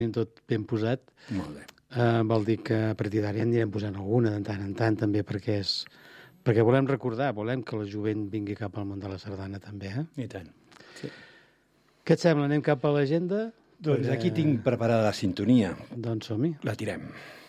tenim tot ben posat. Molt bé. Vol dir que a partir d'ara ja en anirem posant alguna de tant en tant, també, perquè volem recordar, volem que la jovent vingui cap al món de la sardana, també, eh? I tant. Sí. Què et sembla? Anem cap a l'agenda? Doncs aquí tinc preparada la sintonia. Doncs som-hi. La tirem.